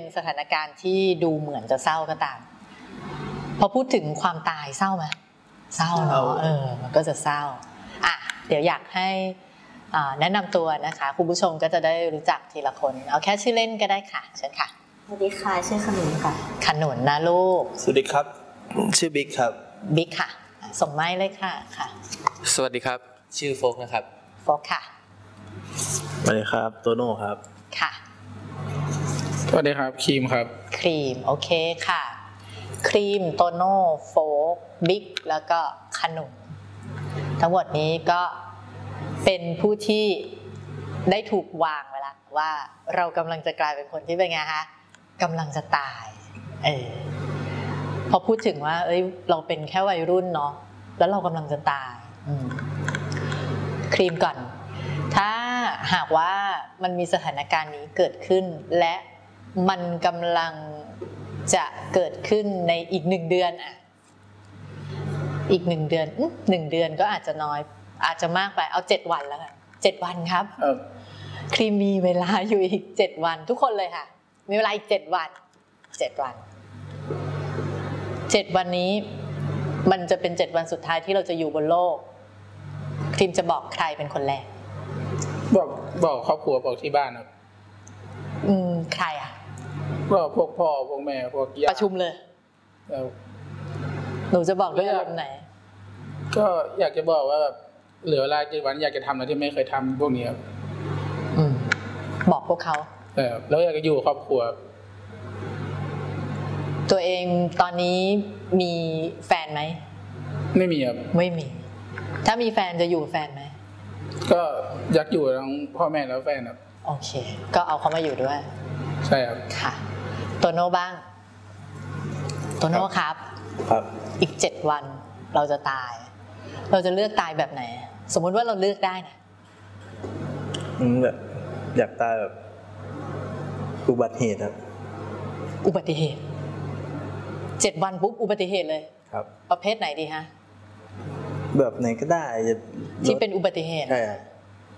สถานการณ์ที่ดูเหมือนจะเศร้าก็ตามพอพูดถึงความตายเศร้าไหมเศร้าเนาะมันก็จะเศร้าเดี๋ยวอยากให้แนะนำตัวนะคะคุณผู้ชมก็จะได้รู้จักทีละคนเอาแค่ชื่อเล่นก็ได้ค่ะเชิญค่ะสวัสดีค่ะชื่อขนุนค่ะขนุนนะลูกสวัสดีครับชื่อบิ๊กครับบิ๊กค่ะส่งไม้เลยค่ะสวัสดีครับชื่อโฟกนะครับโฟกค่ะสวัสดีครับโตโน่ครับค่ะสวัสดีครับครีมครับครีมโอเคค่ะครีมโตโน่โฟกบิ๊กแล้วก็ขนุนทั้งหมดนี้ก็เป็นผู้ที่ได้ถูกวางไว้แล้วว่าเรากำลังจะกลายเป็นคนที่เป็นไงคะกำลังจะตายพอพูดถึงว่าเราเป็นแค่วัยรุ่นเนาะแล้วเรากำลังจะตายครีมก่อนถ้าหากว่ามันมีสถานการณ์นี้เกิดขึ้นและมันกำลังจะเกิดขึ้นในอีก1 เดือนอีก1 เดือน1 เดือนก็อาจจะน้อยอาจจะมากไปเอา7 วันแล้วกัน7 วันครับครีมมีเวลาอยู่อีก7 วันทุกคนเลยค่ะมีเวลาอีก7 วัน7 วัน7 วันนี้มันจะเป็น7 วันสุดท้ายที่เราจะอยู่บนโลกครีมจะบอกใครเป็นคนแรกบอกครอบครัวบอกที่บ้านครับใครบอกพวกพ่อพวกแม่พวกญาติประชุมเลยหนูจะบอกด้วยอารมณ์ไหนก็อยากจะบอกว่าแบบเหลือเวลา7 วันอยากจะทำอะไรที่ไม่เคยทำพวกนี้ครับบอกพวกเขาแล้วอยากจะอยู่ครอบครัวตัวเองตอนนี้มีแฟนไหมไม่มีครับไม่มีถ้ามีแฟนจะอยู่กับแฟนไหมก็อยากอยู่ทั้งพ่อแม่แล้วแฟนครับโอเคก็เอาเขามาอยู่ด้วยใช่ครับค่ะโตโน่บ้างโตโน่ครับอีก7 วันเราจะตายเราจะเลือกตายแบบไหนสมมุติว่าเราเลือกได้นะแบบอยากตายแบบอุบัติเหตุครับอุบัติเหตุ7 วันปุ๊บอุบัติเหตุเลยครับประเภทไหนดีฮะแบบไหนก็ได้ที่เป็นอุบัติเหตุใช่ครับ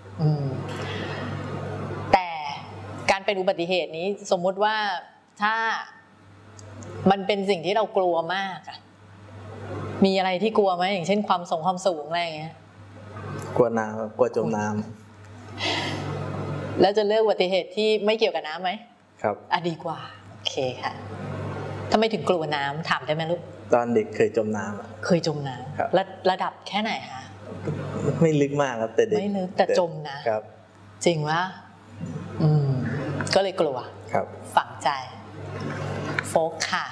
แต่การเป็นอุบัติเหตุนี้สมมุติว่าถ้ามันเป็นสิ่งที่เรากลัวมากมีอะไรที่กลัวไหมอย่างเช่นความสูงอะไรอย่างเงี้ยกลัวน้ำกลัวจมน้ำแล้วจะเลือกอุบัติเหตุที่ไม่เกี่ยวกับน้ำไหมครับดีกว่าโอเคค่ะทำไมถึงกลัวน้ำถามได้ไหมลูกตอนเด็กเคยจมน้ำเคยจมน้ำระดับแค่ไหนคะไม่ลึกมากครับแต่เด็กไม่ลึกแต่จมนะครับจริงวะก็เลยกลัวครับฝังใจโฟกค่ะ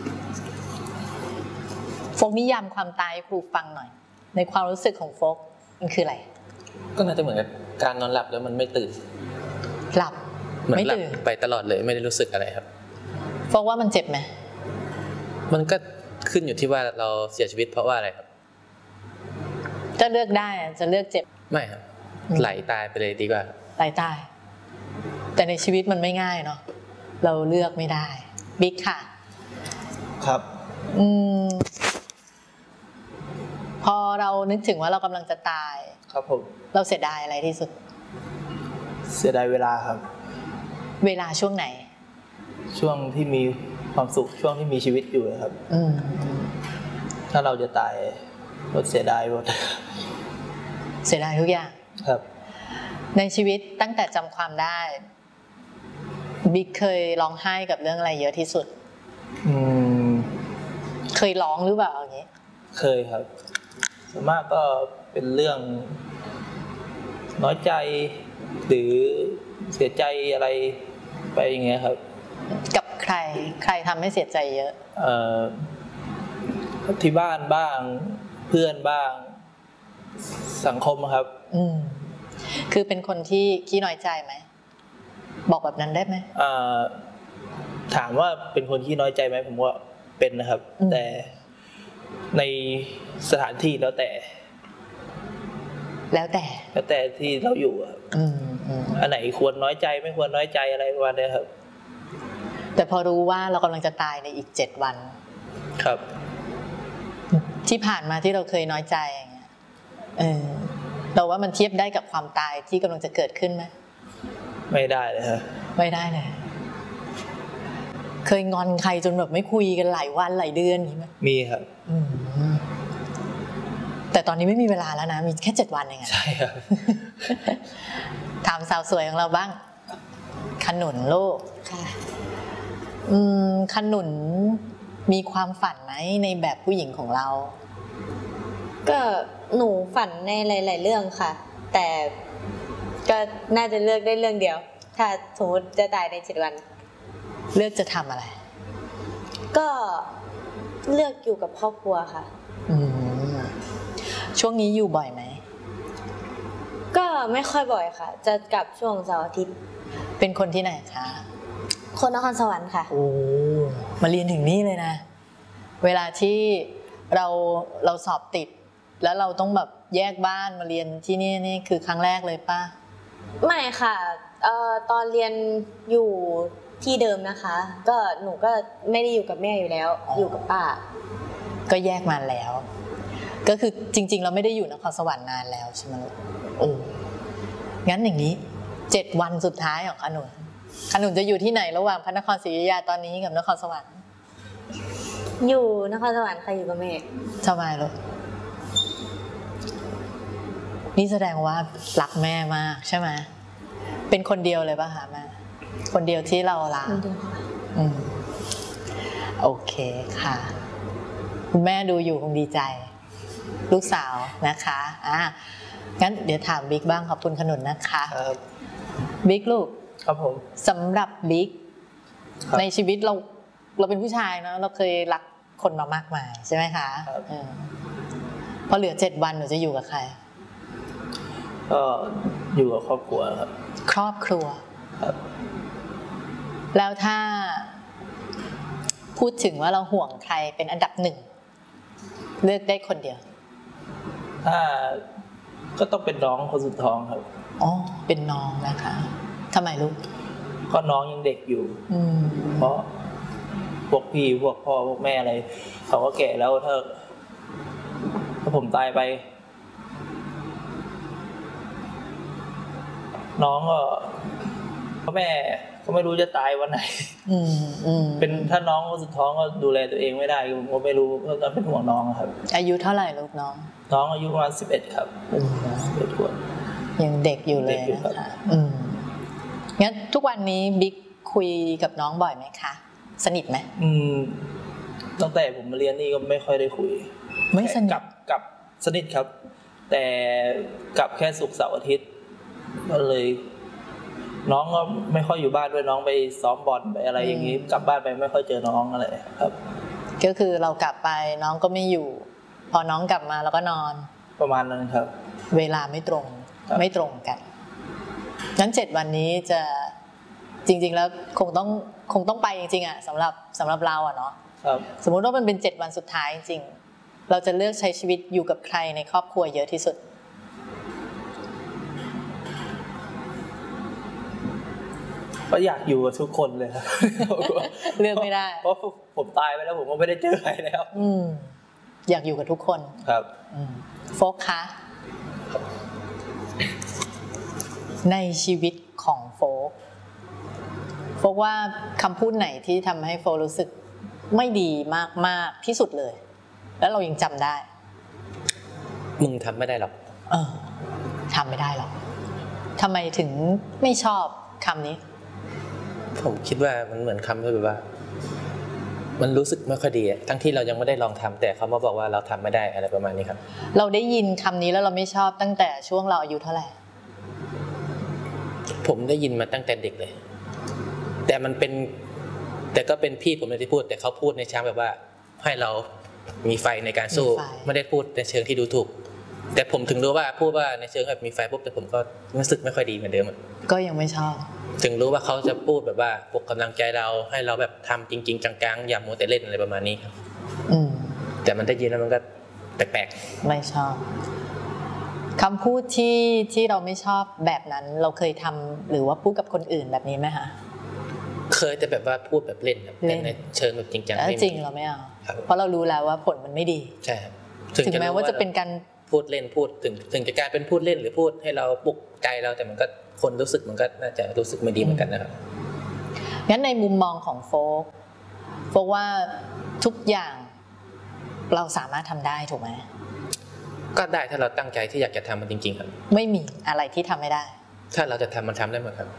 โฟกนิยามความตายครูฟังหน่อยในความรู้สึกของโฟกมันคืออะไรก็น่าจะเหมือนกับการนอนหลับแล้วมันไม่ตื่นหลับไม่ตื่นไปตลอดเลยไม่ได้รู้สึกอะไรครับโฟกว่ามันเจ็บไหมมันก็ขึ้นอยู่ที่ว่าเราเสียชีวิตเพราะว่าอะไรครับจะเลือกได้จะเลือกเจ็บไม่ครับไหลตายไปเลยดีกว่าไหลตายแต่ในชีวิตมันไม่ง่ายเนาะเราเลือกไม่ได้บิ๊กค่ะครับพอเรานึกถึงว่าเรากำลังจะตายครับผมเราเสียดายอะไรที่สุดเสียดายเวลาครับเวลาช่วงไหนช่วงที่มีความสุขช่วงที่มีชีวิตอยู่ครับถ้าเราจะตายเราเสียดายหมดเสียดายทุกอย่างครับในชีวิตตั้งแต่จำความได้บิ๊กเคยร้องไห้กับเรื่องอะไรเยอะที่สุดเคยร้องหรือเปล่าอย่างนี้เคยครับส่วนมากก็เป็นเรื่องน้อยใจหรือเสียใจอะไรไปอย่างเงี้ยครับกับใครทำให้เสียใจเยอะที่บ้านบ้างเพื่อนบ้างสังคมครับคือเป็นคนที่ขี้น้อยใจไหมบอกแบบนั้นได้ไหมถามว่าเป็นคนขี้น้อยใจไหมผมว่าเป็นนะครับแต่ในสถานที่แล้วแต่ที่เราอยู่อันไหนควรน้อยใจไม่ควรน้อยใจอะไรประมาณนี้ครับแต่พอรู้ว่าเรากำลังจะตายในอีก7 วันครับที่ผ่านมาที่เราเคยน้อยใจอย่างเงี้ยเราว่ามันเทียบได้กับความตายที่กำลังจะเกิดขึ้นไหมไม่ได้เลยครับไม่ได้เลยเคยงอนใครจนแบบไม่คุยกันหลายวันหลายเดือนอย่างนี้ไหมมีครับอืมแต่ตอนนี้ไม่มีเวลาแล้วนะมีแค่7 วันเองอะใช่ครับถามสาวสวยของเราบ้างขนุนลูกค่ะขนุนมีความฝันไหมในแบบผู้หญิงของเราก็หนูฝันในหลาย ๆ เรื่องค่ะ แต่ก็น่าจะเลือกได้เรื่องเดียว ถ้าสมมติจะตายใน7 วันเลือกจะทำอะไรก็เลือกอยู่กับครอบครัวค่ะอืมช่วงนี้อยู่บ่อยไหมก็ไม่ค่อยบ่อยค่ะ จะกลับช่วงเสาร์อาทิตย์เป็นคนที่ไหนคะคนนครสวรรค์ค่ะโอ้มาเรียนถึงนี่เลยนะ เวลาที่เราสอบติด แล้วเราต้องแบบแยกบ้านมาเรียนที่นี่คือครั้งแรกเลยป่ะไม่ค่ะตอนเรียนอยู่ที่เดิมนะคะ ก็หนูก็ไม่ได้อยู่กับแม่อยู่แล้ว อยู่กับป้าก็แยกมาแล้ว ก็คือจริง ๆ เราไม่ได้อยู่นครสวรรค์นานแล้วใช่ไหมลูกโอ้งั้นอย่างนี้7 วันสุดท้ายของขนุนจะอยู่ที่ไหนระหว่างพระนครศรีอยุธยาตอนนี้กับนครสวรรค์อยู่นครสวรรค์ค่ะอยู่กับแม่ทำไมลูกนี่แสดงว่ารักแม่มากใช่ไหมเป็นคนเดียวเลยป่ะคะแม่คนเดียวที่เรารักคนเดียวค่ะโอเคค่ะคุณแม่ดูอยู่คงดีใจ ลูกสาวนะคะงั้นเดี๋ยวถามบิ๊กบ้างขอบคุณขนุนนะคะครับบิ๊กลูกครับผมสำหรับบิ๊กครับในชีวิตเราเป็นผู้ชายเนอะเราเคยรักคนมามากมายใช่ไหมคะครับพอเหลือ7 วันหนูจะอยู่กับใครก็อยู่กับครอบครัวครับครอบครัวครับแล้วถ้าพูดถึงว่าเราห่วงใครเป็นอันดับ1เลือกได้คนเดียวถ้าก็ต้องเป็นน้องคนสุดท้องครับอ๋อเป็นน้องนะคะทำไมลูกก็น้องยังเด็กอยู่ เพราะพวกพี่พวกพ่อพวกแม่อะไรเขาก็แก่แล้วถ้าผมตายไป น้องก็พ่อแม่ก็ไม่รู้จะตายวันไหน เป็นถ้าน้องคนสุดท้องก็ดูแลตัวเองไม่ได้ผมก็ไม่รู้ก็เป็นห่วงน้องครับอายุเท่าไหร่ลูกน้องน้องอายุประมาณ11 ครับ11 ขวบยังเด็กอยู่เลยเด็กอยู่นะครับ คะงั้นทุกวันนี้บิ๊กคุยกับน้องบ่อยไหมคะสนิทไหมตั้งแต่ผมมาเรียนนี่ก็ไม่ค่อยได้คุยไม่สนิทกับสนิทครับ แต่กลับแค่ศุกร์เสาร์อาทิตย์ก็เลย น้องก็ไม่ค่อยอยู่บ้านด้วยน้องไปซ้อมบอลไปอะไรอย่างนี้กลับบ้านไปไม่ค่อยเจอน้องอะไรครับก็คือเรากลับไปน้องก็ไม่อยู่ พอน้องกลับมาเราก็นอนประมาณนั้นครับเวลาไม่ตรงครับไม่ตรงกันงั้น7 วันนี้จะจริงๆแล้วคงต้องไปจริงๆอ่ะสำหรับเราอ่ะเนาะครับสมมุติว่ามันเป็น7 วันสุดท้ายจริงๆเราจะเลือกใช้ชีวิตอยู่กับใครในครอบครัวเยอะที่สุดก็อยากอยู่กับทุกคนเลยครับเลือกไม่ได้เพราะผมตายไปแล้วผมก็ไม่ได้เจอใครแล้วอยากอยู่กับทุกคนครับโฟกคะในชีวิตของโฟกว่าคำพูดไหนที่ทำให้โฟกรู้สึกไม่ดีมากๆที่สุดเลย แล้วเรายังจำได้มึงทำไม่ได้หรอกทำไม่ได้หรอกทำไมถึงไม่ชอบคำนี้ผมคิดว่ามันเหมือนคำที่แบบว่า มันรู้สึกไม่ค่อยดีอะทั้งที่เรายังไม่ได้ลองทำแต่เขามาบอกว่าเราทำไม่ได้อะไรประมาณนี้ครับเราได้ยินคำนี้แล้วเราไม่ชอบตั้งแต่ช่วงเราอายุเท่าไหร่ผมได้ยินมาตั้งแต่เด็กเลย แต่ก็เป็นพี่ผมเลยที่พูด แต่เขาพูดในเชิงแบบว่า ให้เรามีไฟในการสู้มีไฟไม่ได้พูดในเชิงที่ดูถูก แต่ผมถึงรู้ว่าพูดว่าในเชิงแบบมีไฟปุ๊บแต่ผมก็รู้สึกไม่ค่อยดีเหมือนเดิมอะก็ยังไม่ชอบถึงรู้ว่าเขาจะพูดแบบว่าปลุกกำลังใจเราให้เราแบบทำจริงๆจังๆอย่ามัวแต่เล่นอะไรประมาณนี้ครับ แต่มันได้ยินแล้วมันก็แปลกไม่ชอบคำพูดที่เราไม่ชอบแบบนั้นเราเคยทำหรือว่าพูดกับคนอื่นแบบนี้ไหมคะๆเคยแต่แบบว่าพูดแบบเล่นครับเล่แต่นในเชิงแบบจริงจังแล้วไม่มีจริงเราไม่เอาครับเพราะเรารู้แล้วว่าผลมันไม่ดีใช่ครับถึงแม้ว่าจะเป็นการพูดเล่นพูดถึงจะกลายเป็นพูดเล่นหรือพูดให้เราปลุกใจเราแต่มันก็คนรู้สึกมันก็น่าจะรู้สึกไม่ดีเหมือนกันนะครับงั้นในมุมมองของโฟกเพราะว่าทุกอย่างเราสามารถทำได้ถูกไหมก็ได้ถ้าเราตั้งใจที่อยากจะทำมันจริงๆครับไม่มีอะไรที่ทำไม่ได้ถ้าเราจะทำมันทำได้หมดครับ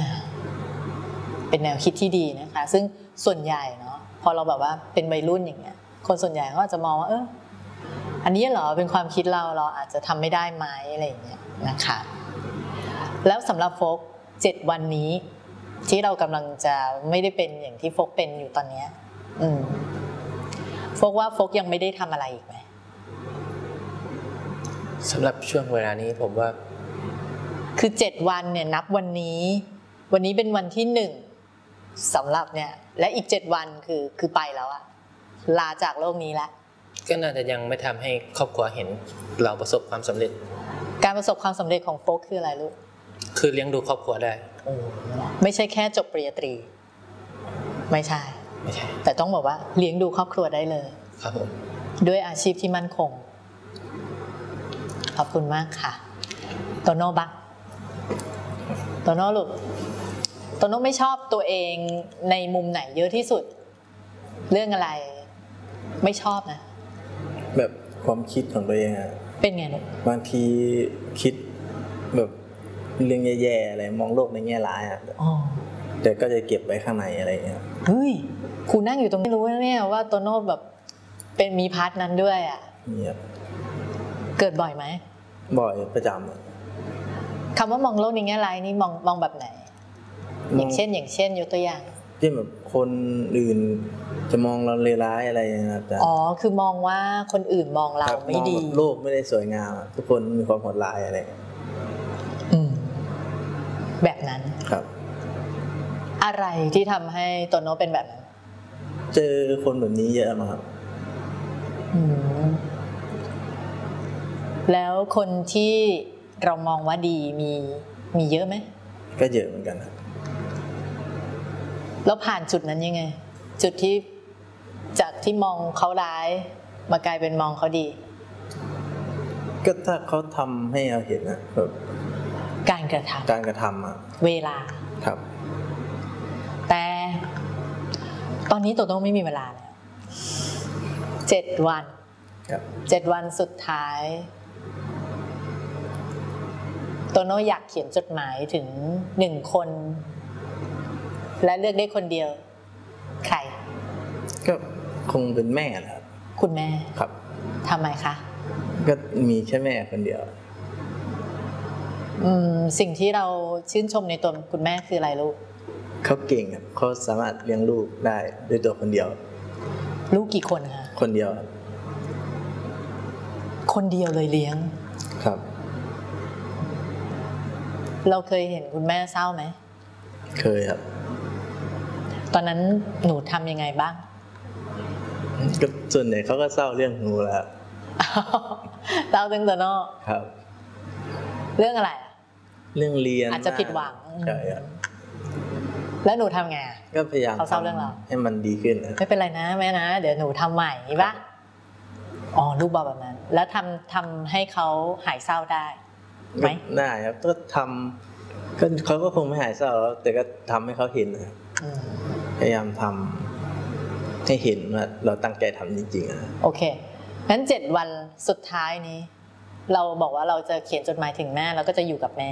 เป็นแนวคิดที่ดีนะคะซึ่งส่วนใหญ่เนาะพอเราแบบว่าเป็นวัยรุ่นอย่างเงี้ยคนส่วนใหญ่ก็อาจจะมองว่าอันนี้เหรอเป็นความคิดเราอาจจะทำไม่ได้ไหมอะไรอย่างเงี้ยนะคะแล้วสำหรับโฟก7 วันนี้ที่เรากำลังจะไม่ได้เป็นอย่างที่โฟกเป็นอยู่ตอนนี้โฟกว่าโฟกยังไม่ได้ทำอะไรอีกไหมสำหรับช่วงเวลานี้ผมว่าคือ7 วันเนี่ยนับวันนี้เป็นวันที่1สำหรับเนี่ยและอีก7 วันคือไปแล้วอะลาจากโลกนี้แล้วก็น่าจะยังไม่ทำให้ครอบครัวเห็นเราประสบความสำเร็จการประสบความสำเร็จของโฟกคืออะไรลูกคือเลี้ยงดูครอบครัวได้ไม่ใช่แค่จบปริญญาตรีไม่ใช่แต่ต้องบอกว่าเลี้ยงดูครอบครัวได้เลยครับผมด้วยอาชีพที่มั่นคงขอบคุณมากค่ะโตโน่บ้างโตโน่ลูกโตโน่ไม่ชอบตัวเองในมุมไหนเยอะที่สุดเรื่องอะไรไม่ชอบนะแบบความคิดของตัวเองอะเป็นไงลูกบางทีคิดแบบเรื่องแย่ๆอะไรมองโลกในแง่ร้ายอะแต่ก็จะเก็บไว้ข้างในอะไรอย่างเงี้ยเฮ้ยครูนั่งอยู่ตรงนี้รู้นะเนี่ยว่าโตโน่แบบเป็นมีพาร์ทนั้นด้วยอ่ะเกิดบ่อยไหมบ่อยประจำคำว่ามองโลกในแง่ร้ายนี่มองแบบไหนอย่างเช่นยกตัวอย่างเช่นแบบคนอื่นจะมองเราเลวร้ายอะไรอย่างเงี้ยครับคือมองว่าคนอื่นมองเราไม่ดีโลกไม่ได้สวยงามทุกคนมีความโหดร้ายอะไรแบบนั้นครับอะไรที่ทำให้โตโน่เป็นแบบนั้นเจอคนแบบนี้เยอะมากครับแล้วคนที่เรามองว่าดีมีเยอะไหมก็เยอะเหมือนกันครับแล้วผ่านจุดนั้นยังไงจุดที่จากที่มองเขาร้ายมากลายเป็นมองเขาดีก็ถ้าเขาทำให้เราเห็นนะแบบการกระทำอ่ะเวลาครับแต่ตอนนี้โตโน่ไม่มีเวลาแล้ว7 วันครับ 7 วันสุดท้ายโตโน่อยากเขียนจดหมายถึง1 คนและเลือกได้คนเดียวใครก็คงเป็นแม่แหละครับคุณแม่ครับทำไมคะก็มีแค่แม่คนเดียวสิ่งที่เราชื่นชมในตัวคุณแม่คืออะไรลูกเขาเก่งครับเขาสามารถเลี้ยงลูกได้ด้วยตัวคนเดียวลูกกี่คนคะคนเดียวครับคนเดียวเลยเลี้ยงครับเราเคยเห็นคุณแม่เศร้าไหมเคยครับตอนนั้นหนูทำยังไงบ้างก็ส่วนใหญ่เขาก็เศร้าเรื่องหนูแหละเศร้าเรื่องโตโน่ครับเรื่องอะไรเรื่องเรียนอาจจะผิดหวังใช่ครับแล้วหนูทำไงก็พยายามเขาเศร้าเรื่องเราให้มันดีขึ้นไม่เป็นไรนะแม่นะเดี๋ยวหนูทำใหม่ป่ะลูกบอกแบบนั้นแล้วทำให้เขาหายเศร้าได้ไหมได้ครับก็ทำก็เขาก็คงไม่หายเศร้าแล้วแต่ก็ทำให้เขาเห็นนะพยายามทำให้เห็นว่าเราตั้งใจทำจริงๆโอเคงั้น7 วันสุดท้ายนี้เราบอกว่าเราจะเขียนจดหมายถึงแม่แล้วก็จะอยู่กับแม่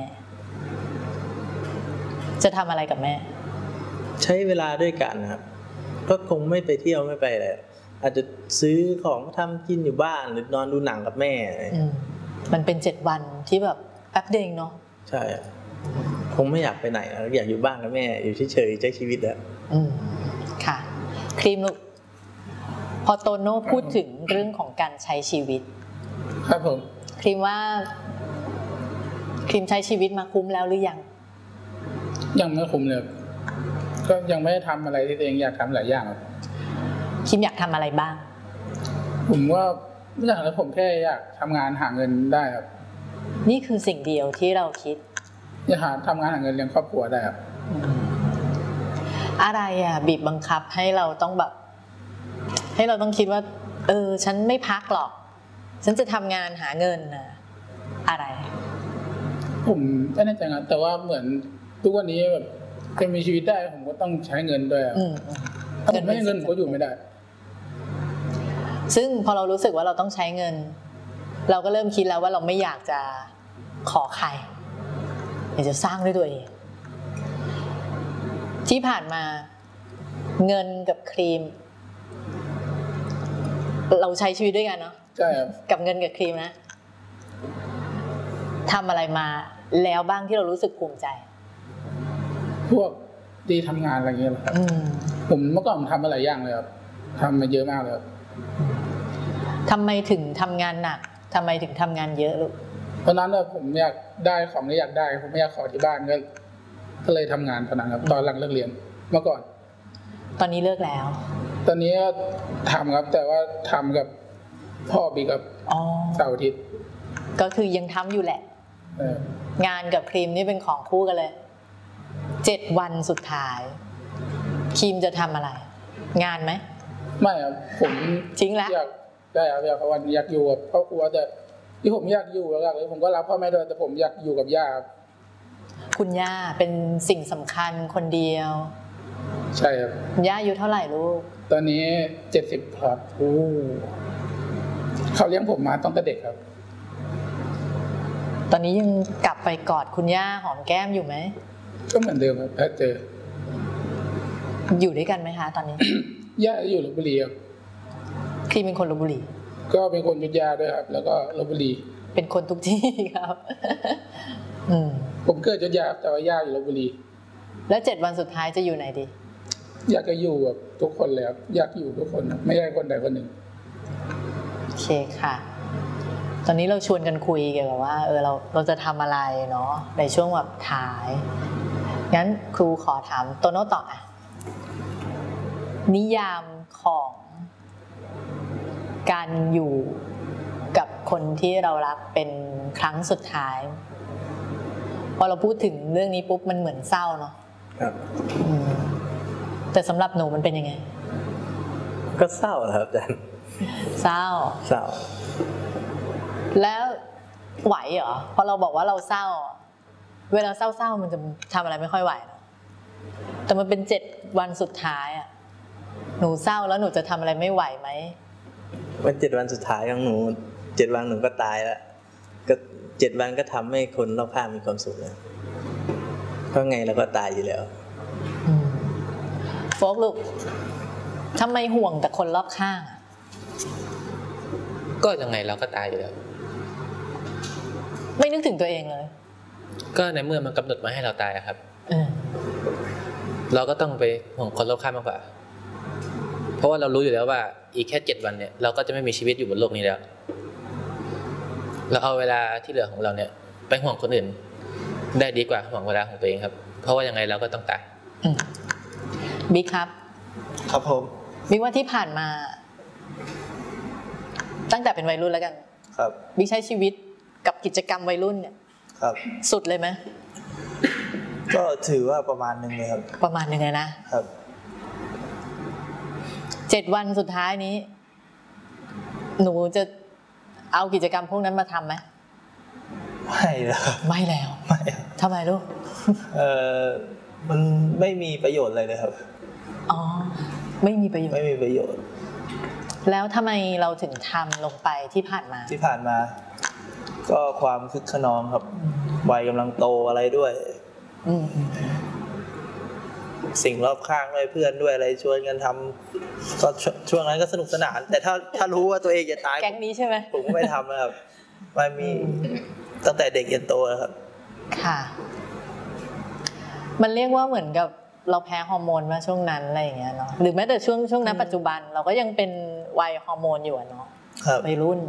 จะทำอะไรกับแม่ใช้เวลาด้วยกันครับก็คงไม่ไปเที่ยวไม่ไปอะไรอาจจะซื้อของทำกินอยู่บ้านหรือนอนดูหนังกับแม่มันเป็น7 วันที่แบบแป๊บเดียวเนาะใช่คงไม่อยากไปไหนอยากอยู่บ้านกับแม่อยู่เฉยๆใช้ชีวิตอะค่ะครีมลูกพอโตโน่พูดถึงเรื่องของการใช้ชีวิตครับผมครีมว่าครีมใช้ชีวิตมาคุ้มแล้วหรือยังไม่คุ้มเลยก็ยังไม่ได้ทำอะไรที่ตัวเองอยากทำหลายอย่างครับครีมอยากทำอะไรบ้างผมว่าไม่อยากแล้วผมแค่อยากทำงานหาเงินได้ครับนี่คือสิ่งเดียวที่เราคิดอยากทำงานหาเงินเลี้ยงครอบครัวได้ครับอะไรบีบบังคับให้เราต้องแบบให้เราต้องคิดว่าฉันไม่พักหรอกฉันจะทำงานหาเงินนะอะไรผมไม่แน่ใจนะแต่ว่าเหมือนทุกวันนี้แบบจะมีชีวิตได้ผมก็ต้องใช้เงินด้วยผมไม่ให้เงินผมก็อยู่ไม่ได้ซึ่งพอเรารู้สึกว่าเราต้องใช้เงิน เราก็เริ่มคิดแล้วว่าเราไม่อยากจะขอใครอยากจะสร้างด้วยตัวเองที่ผ่านมาเงินกับครีมเราใช้ชีวิตด้วยกันเนาะใช่ครับกับเงินกับครีมนะทำอะไรมาแล้วบ้างที่เรารู้สึกภูมิใจพวกที่ทำงานอะไรเงี้ยครับผมเมื่อก่อนผมทำมาหลายอย่างเลยครับทำมาเยอะมากเลยครับทำไมถึงทำงานหนักทำไมถึงทำงานเยอะลูกเพราะนั้นผมอยากได้ของที่อยากได้ผมไม่อยากขอที่บ้านก็เลยทำงานตอนนั้นครับตอนหลังเลิกเรียนเมื่อก่อนตอนนี้เลิกแล้วตอนนี้ก็ทำครับแต่ว่าทำกับพ่อบิ๊กกับเสาร์อาทิตย์ก็คือยังทำอยู่แหละงานกับครีมนี่เป็นของคู่กันเลย7 วันสุดท้ายครีมจะทำอะไรงานไหมไม่ครับผมทิ้งแล้วอยากได้ครับอยากวันอยากอยู่กับครอบครัวแต่ที่ผมอยากอยู่หลักๆเลยผมก็รับพ่อแม่ด้วยแต่ผมอยากอยู่กับย่าครับคุณย่าเป็นสิ่งสำคัญคนเดียวใช่ครับคุณย่าอายุเท่าไหร่ลูกตอนนี้70ครับเขาเลี้ยงผมมาตั้งแต่เด็กครับตอนนี้ยังกลับไปกอดคุณย่าหอมแก้มอยู่ไหมก็เหมือนเดิมครับถ้าเจออยู่ด้วยกันไหมคะตอนนี้ย่าอยู่ลพบุรีครับครีมเป็นคนลพบุรีก็เป็นคนอยุธยาด้วยครับแล้วก็ลพบุรีเป็นคนทุกที่ครับผมเกิดอยุธยาแต่ว่าย่าอยู่ลพบุรีแล้ว7 วันสุดท้ายจะอยู่ไหนดีอยากจะอยู่กับทุกคนเลยครับอยากอยู่ทุกคนไม่ใช่คนใดคนหนึ่งโอเคค่ะตอนนี้เราชวนกันคุยเกี่ยวกับว่าเราจะทำอะไรเนาะในช่วงแบบท้ายงั้นครูขอถามโตโน่ต่ออ่ะนิยามของการอยู่กับคนที่เรารักเป็นครั้งสุดท้ายพอเราพูดถึงเรื่องนี้ปุ๊บมันเหมือนเศร้าเนาะครับแต่สำหรับหนูมันเป็นยังไงก็เศร้าครับอาจารย์เศร้าแล้วไหวเหรอพอเราบอกว่าเราเศร้าเวลาเศร้ามันจะทำอะไรไม่ค่อยไหวนะแต่มันเป็น7 วันสุดท้ายอ่ะหนูเศร้าแล้วหนูจะทำอะไรไม่ไหวไหมวัน7 วันสุดท้ายของหนู7 วันหนูก็ตายแล้วก็7 วันก็ทำให้คนรอบข้างมีความสุขแล้วเพราะไงเราก็ตายอยู่แล้วโฟกลูกทำไมห่วงแต่คนรอบข้างก็ยังไงเราก็ตายอยู่แล้วไม่นึกถึงตัวเองเลยก็ในเมื่อมันกำหนดมาให้เราตายครับเราก็ต้องไปห่วงคนรอบข้างมากกว่าเพราะว่าเรารู้อยู่แล้วว่าอีกแค่7 วันเนี่ยเราก็จะไม่มีชีวิตอยู่บนโลกนี้แล้วเราเอาเวลาที่เหลือของเราเนี่ยไปห่วงคนอื่นได้ดีกว่าห่วงเวลาของตัวเองครับเพราะว่ายังไงเราก็ต้องตายบิ๊กครับครับผมบิ๊กว่าที่ผ่านมาตั้งแต่เป็นวัยรุ่นแล้วกันครับบิ๊กใช้ชีวิตกับกิจกรรมวัยรุ่นเนี่ยครับสุดเลยไหมก็ถือว่าประมาณนึงเลยครับประมาณนึงเลยนะครับ7 วันสุดท้ายนี้หนูจะเอากิจกรรมพวกนั้นมาทำไหมไม่แล้วไม่แล้วทำไมลูกมันไม่มีประโยชน์อะไรเลยครับอ๋อไม่มีประโยชน์ แล้วทำไมเราถึงทำลงไปที่ผ่านมาก็ความคึกขนองครับวัยกำลังโตอะไรด้วยสิ่งรอบข้างด้วยเพื่อนด้วยอะไรชวนกันทำก็ช่วงนั้นก็สนุกสนานแต่ถ้ารู้ว่าตัวเองจะตายแก๊งนี้ใช่ไหมผมก็ไม่ทำนะครับมันมีตั้งแต่เด็กยันโตนะครับค่ะมันเรียกว่าเหมือนกับเราแพ้ฮอร์โมนมาช่วงนั้นอะไรอย่างเงี้ยเนาะหรือแม้แต่ช่วงนั้นปัจจุบันเราก็ยังเป็นวัยฮอร์โมนอยู่เนาะวัยรุ่น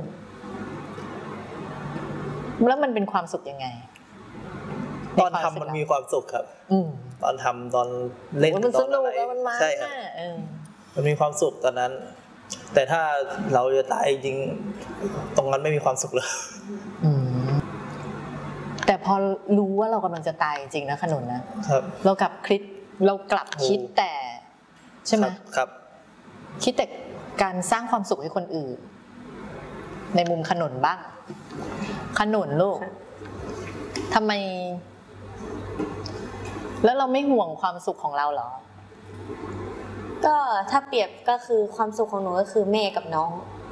แล้วมันเป็นความสุขยังไงตอนทำมันมีความสุขครับตอนทำตอนเล่นตอนอะไรใช่ครับมันมีความสุขตอนนั้นแต่ถ้าเราจะตายจริงตรงนั้นไม่มีความสุขเลยแต่พอรู้ว่าเรากำลังจะตายจริงนะขนุนนะครับเรากลับคิดแต่ใช่ไหมครับคิดแต่การสร้างความสุขให้คนอื่นในมุมขนุนบ้างขนุนลูกทำไมแล้วเราไม่ห่วงความสุขของเราเหรอก็ถ้าเปรียบก็คือความสุขของหนูก็คือแม่กับน้อง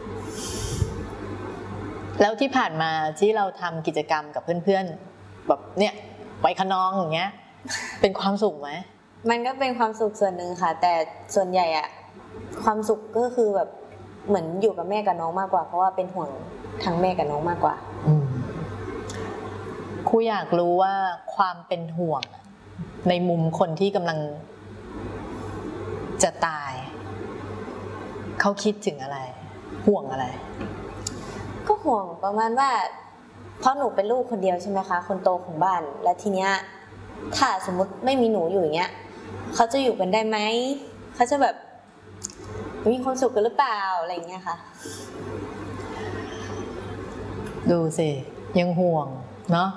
แล้วที่ผ่านมาที่เราทำกิจกรรมกับเพื่อนๆแบบเนี่ยไปคะนองอย่างเงี้ยเป็นความสุขไหมมันก็เป็นความสุขส่วนหนึ่งค่ะแต่ส่วนใหญ่อะความสุขก็คือแบบเหมือนอยู่กับแม่กับน้องมากกว่าเพราะว่าเป็นห่วงทั้งแม่กับน้องมากกว่าครูอยากรู้ว่าความเป็นห่วงในมุมคนที่กำลังจะตายเขาคิดถึงอะไรห่วงอะไรก็ห่วงประมาณว่าเพราะหนูเป็นลูกคนเดียวใช่ไหมคะคนโตของบ้านแล้วทีเนี้ยถ้าสมมติไม่มีหนูอยู่อย่างเงี้ยเขาจะอยู่กันได้ไหมเขาจะแบบมีความสุขกันหรือเปล่าอะไรอย่างเงี้ยค่ะดูสิยังห่วงเนาะ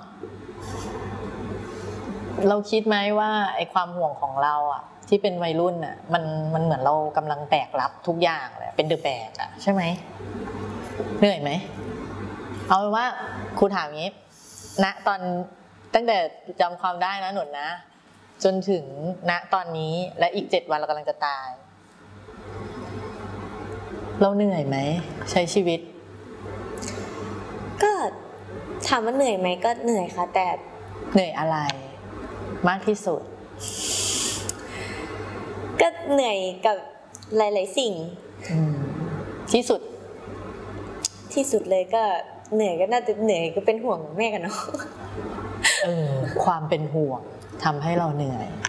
เราคิดไหมว่าไอ้ความห่วงของเราอ่ะที่เป็นวัยรุ่นอ่ะมันเหมือนเรากำลังแบกรับทุกอย่างเลยเป็นเดอะแบกอ่ะใช่ไหมเหนื่อยไหมเอาเป็นว่าครูถามงี้ณตอนตั้งแต่จำความได้นะหนุนนะจนถึงณตอนนี้และอีก7 วันเรากำลังจะตายเราเหนื่อยไหมใช้ชีวิตก็ถามว่าเหนื่อยไหมก็เหนื่อยค่ะแต่เหนื่อยอะไรมากที่สุดก็เหนื่อยกับหลายๆสิ่งที่สุดเลยก็เหนื่อยก็น่าจะเหนื่อยก็เป็นห่วงแม่กันเนาะความเป็นห่วงทำให้เราเหนื่อย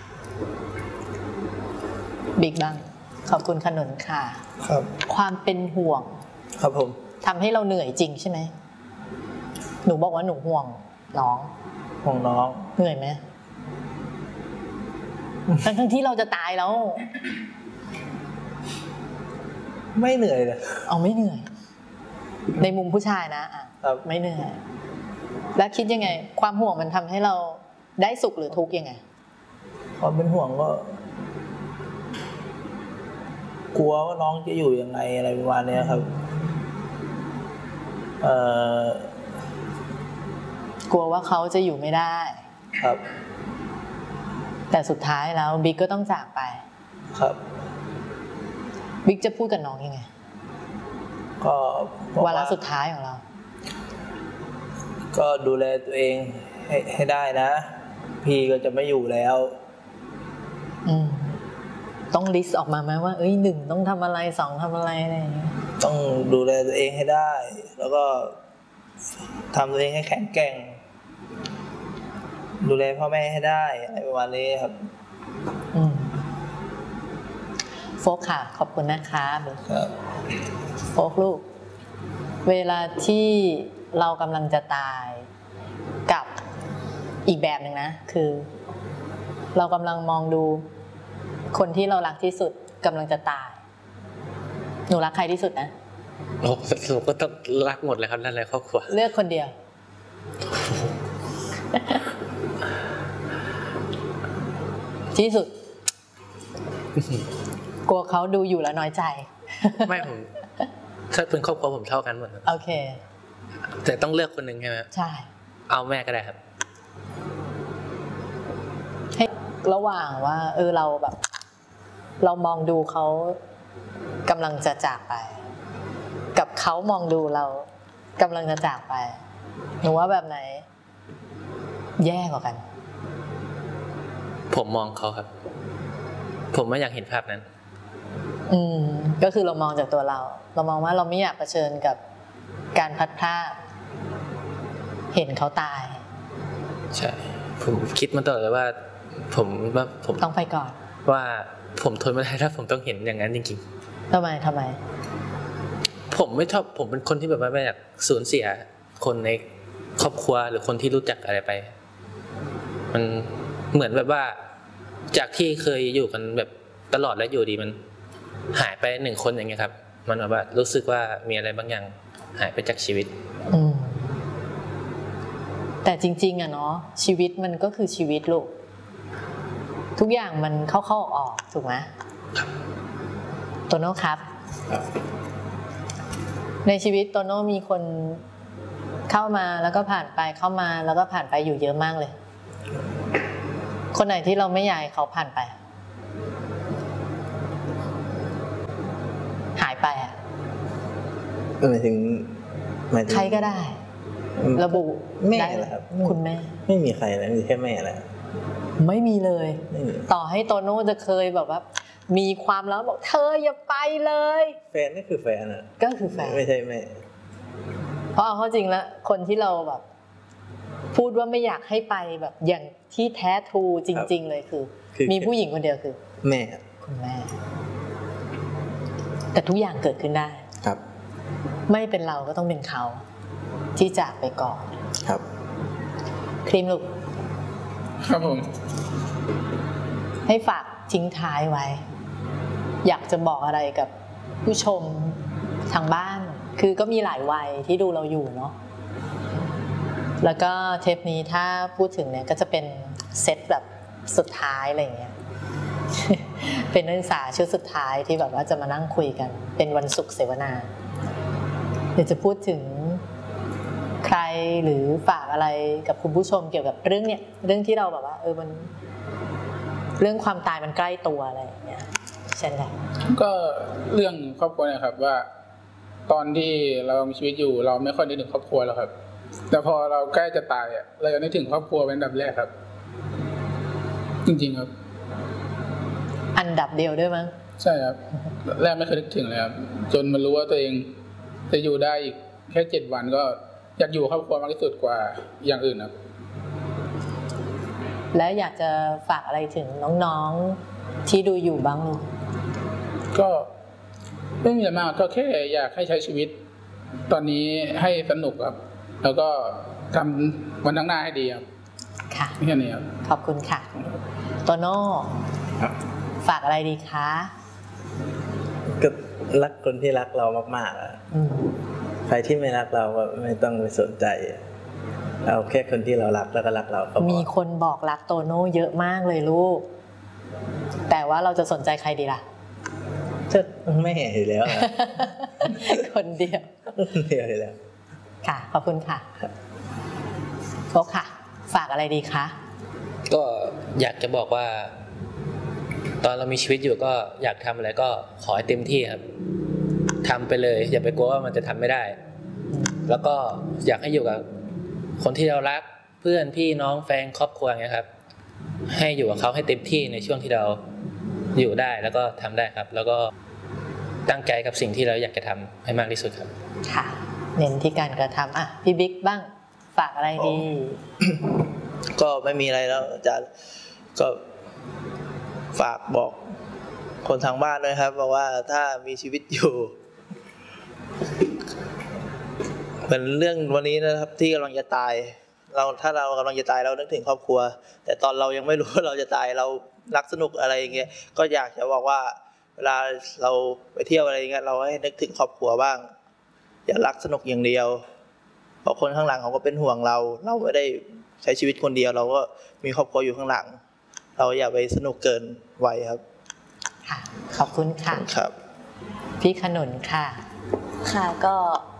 บิ๊กบ้างขอบคุณขนุนค่ะครับความเป็นห่วงครับผมทำให้เราเหนื่อยจริงใช่ไหมหนูบอกว่าหนูห่วงน้องเหนื่อยไหมทั้งที่เราจะตายแล้วไม่เหนื่อยเลยเอาไม่เหนื่อยในมุมผู้ชายนะไม่เหนื่อยแล้วคิดยังไงความห่วงมันทำให้เราได้สุขหรือทุกข์ยังไงความเป็นห่วงก็กลัวว่าน้องจะอยู่ยังไงอะไรประมาณนี้ครับกลัวว่าเขาจะอยู่ไม่ได้ครับแต่สุดท้ายแล้วบิ๊กก็ต้องจากไปครับบิ๊กจะพูดกับน้องยังไงก็วาระสุดท้ายของเราก็ดูแลตัวเองให้ได้นะพี่ก็จะไม่อยู่แล้วต้องลิสต์ออกมาไหมว่า1ต้องทำอะไร2ทำอะไรอะไรอย่างเงี้ยต้องดูแลตัวเองให้ได้แล้วก็ทำตัวเองให้แข็งแกร่งดูแลพ่อแม่ให้ได้อะไรประมาณนี้ครับโฟกค่ะขอบคุณนะคะครับโฟกลูกเวลาที่เรากำลังจะตายกับอีกแบบหนึ่งนะคือเรากำลังมองดูคนที่เรารักที่สุดกำลังจะตายหนูรักใครที่สุดนะโอ้สรุปก็ต้องรักหมดเลยครับนั่นแหละครอบครัวเลือกคนเดียวที่สุดกลัวเขาดูอยู่แล้วน้อยใจไม่ผมถ้าเป็นครอบครัวผมเท่ากันหมดโอเคแต่ต้องเลือกคนหนึ่งใช่ไหมใช่เอาแม่ก็ได้ครับให้ระหว่างว่าเราแบบเรามองดูเขากำลังจะจากไปกับเขามองดูเรากำลังจะจากไปหนูว่าแบบไหนแย่กว่ากันผมมองเขาครับผมไม่อยากเห็นภาพนั้นก็คือเรามองจากตัวเรามองว่าเราไม่อยากเผชิญกับการพัดพรากเห็นเขาตายใช่ผมคิดมาตลอดเลยว่าผมต้องไปก่อนว่าผมทนไม่ได้ถ้าผมต้องเห็นอย่างนั้นจริงๆทำไมผมไม่ชอบผมเป็นคนที่แบบว่าไม่อยากสูญเสียคนในครอบครัวหรือคนที่รู้จักอะไรไปมันเหมือนแบบว่าจากที่เคยอยู่กันแบบตลอดและอยู่ดีมันหายไป1 คนอย่างเงี้ยครับมันแบบว่ารู้สึกว่ามีอะไรบางอย่างหายไปจากชีวิตแต่จริงๆอะเนาะชีวิตมันก็คือชีวิตลูกทุกอย่างมันเข้าออกถูกไหมโตโน่ครับในชีวิตโตโน่มีคนเข้ามาแล้วก็ผ่านไปเข้ามาแล้วก็ผ่านไปอยู่เยอะมากเลยคนไหนที่เราไม่อยากให้เขาผ่านไปหมายถึงใครก็ได้ ระบุแม่เหรอครับคุณแม่ไม่มีใครเลยมีแค่แม่แหละไม่มีเลยต่อให้โตโน่จะเคยแบบว่ามีความแล้วบอกเธออย่าไปเลยแฟนก็คือแฟนอ่ะก็คือแฟนไม่ใช่แม่เพราะเอาเข้าจริงแล้วคนที่เราแบบพูดว่าไม่อยากให้ไปแบบอย่างที่แท้ทรูจริงๆเลยคือมีผู้หญิงคนเดียวคือแม่คุณแม่แต่ทุกอย่างเกิดขึ้นได้ครับไม่เป็นเราก็ต้องเป็นเขาที่จากไปก่อนครับครีมลูกครับผมให้ฝากทิ้งท้ายไว้อยากจะบอกอะไรกับผู้ชมทางบ้านคือก็มีหลายวัยที่ดูเราอยู่เนาะแล้วก็เทปนี้ถ้าพูดถึงเนี่ยก็จะเป็นเซตแบบสุดท้ายอะไรอย่างเงี้ยเป็นนักศึกษาชุดสุดท้ายที่แบบว่าจะมานั่งคุยกันเป็นวันศุกร์เสวนาเดี๋ยวจะพูดถึงใครหรือฝากอะไรกับคุณผู้ชมเกี่ยวกับเรื่องเนี่ยเรื่องที่เราแบบว่ามันเรื่องความตายมันใกล้ตัวอะไรอย่างเงี้ยเช่นไรก็เรื่องครอบครัวเนี่ยครับว่าตอนที่เรามีชีวิตอยู่เราไม่ค่อยนึกถึงครอบครัวหรอกครับแต่พอเราใกล้จะตายอ่ะเราจะนึกถึงครอบครัวเป็นอันดับแรกครับจริงๆครับอันดับเดียวด้วยมั้งใช่ครับแรกไม่เคยนึกถึงเลยครับจนมารู้ว่าตัวเองจะอยู่ได้อีกแค่7 วันก็อยากอยู่ครอบครัวมากที่สุดกว่าอย่างอื่นครับและอยากจะฝากอะไรถึงน้องๆที่ดูอยู่บ้างลูกก็ไม่มีอะไรมากก็แค่อยากให้ใช้ชีวิตตอนนี้ให้สนุกครับแล้วก็ทำวันข้างหน้าให้ดีครับค่ะแค่นี้ครับขอบคุณค่ะโตโน่ฝากอะไรดีคะก็รักคนที่รักเรามากๆใครที่ไม่รักเราก็ไม่ต้องไปสนใจเอาแค่คนที่เรารักแล้วก็รักเราก็พอมีคนบอกรักโตโน่เยอะมากเลยลูกแต่ว่าเราจะสนใจใครดีล่ะจะไม่เห็นอยู่แล้วคนเดียวอยู่แล้วค่ะขอบคุณค่ะโค้ชค่ะฝากอะไรดีคะก็อยากจะบอกว่าตอนเรามีชีวิตอยู่ก็อยากทำอะไรก็ขอให้เต็มที่ครับทำไปเลยอย่าไปกลัวว่ามันจะทำไม่ได้แล้วก็อยากให้อยู่กับคนที่เรารักเพื่อนพี่น้องแฟนครอบครัวอย่างเงี้ยครับให้อยู่กับเขาให้เต็มที่ในช่วงที่เราอยู่ได้แล้วก็ทำได้ครับแล้วก็ตั้งใจกับสิ่งที่เราอยากจะทำให้มากที่สุดครับค่ะเน้นที่การกระทำอ่ะพี่บิ๊กบ้างฝากอะไรดีก็ไม่มีอะไรแล้วอาจารย์ก็ฝากบอกคนทางบ้านด้วยครับบอกว่าถ้ามีชีวิตอยู่เหมือนเรื่องวันนี้นะครับที่กำลังจะตายถ้าเรากำลังจะตายเรานึกถึงครอบครัวแต่ตอนเรายังไม่รู้ว่าเราจะตายเรารักสนุกอะไรอย่างเงี้ยก็อยากจะบอกว่าเวลาเราไปเที่ยวอะไรอย่างเงี้ยเราให้นึกถึงครอบครัวบ้างอย่ารักสนุกอย่างเดียวเพราะคนข้างหลังเขาก็เป็นห่วงเราไม่ได้ใช้ชีวิตคนเดียวเราก็มีครอบครัวอยู่ข้างหลังเราอย่าไปสนุกเกินวัยครับค่ะขอบคุณค่ะครับพี่ขนุนค่ะค่ะก็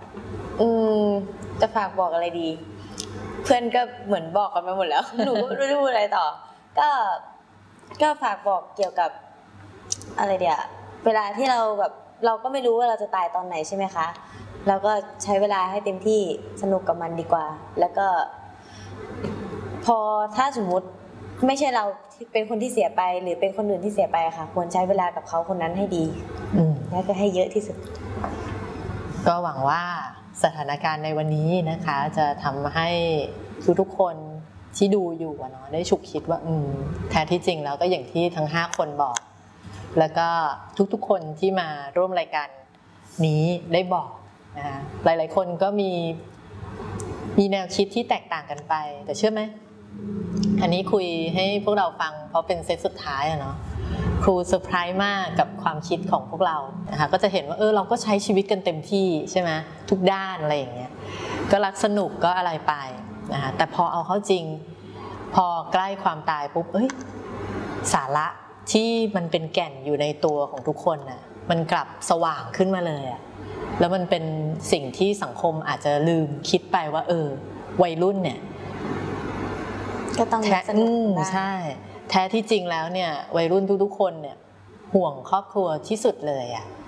จะฝากบอกอะไรดีเพื่อนก็เหมือนบอกกันไปหมดแล้วหนูก็ไม่รู้อะไรต่อก็ฝากบอกเกี่ยวกับอะไรเดี๋ยวเวลาที่เราแบบเราก็ไม่รู้ว่าเราจะตายตอนไหนใช่ไหมคะเราก็ใช้เวลาให้เต็มที่สนุกกับมันดีกว่าแล้วก็พอถ้าสมมุติไม่ใช่เราเป็นคนที่เสียไปหรือเป็นคนอื่นที่เสียไปค่ะควรใช้เวลากับเขาคนนั้นให้ดีและก็ให้เยอะที่สุดก็หวังว่าสถานการณ์ในวันนี้นะคะจะทำให้ทุกคนที่ดูอยู่เนาะได้ฉุกคิดว่าแท้ที่จริงแล้วก็อย่างที่ทั้ง5คนบอกแล้วก็ทุกๆคนที่มาร่วมรายการนี้ได้บอกนะคะหลายๆคนก็มีแนวคิดที่แตกต่างกันไปแต่เชื่อไหมอันนี้คุยให้พวกเราฟังเพราะเป็นเซตสุดท้ายเนาะครูเซอร์ไพรส์มากกับความคิดของพวกเรานะคะก็จะเห็นว่าเราก็ใช้ชีวิตกันเต็มที่ใช่ไหมทุกด้านอะไรอย่างเงี้ยก็รักสนุกก็อะไรไปนะคะแต่พอเอาเข้าจริงพอใกล้ความตายปุ๊บสาระที่มันเป็นแก่นอยู่ในตัวของทุกคนน่ะมันกลับสว่างขึ้นมาเลยอ่ะแล้วมันเป็นสิ่งที่สังคมอาจจะลืมคิดไปว่าวัยรุ่นเนี่ยก็ต้องสนุกใช่แท้ที่จริงแล้วเนี่ยวัยรุ่นทุกๆคนเนี่ยห่วงครอบครัวที่สุดเลยอ่ะ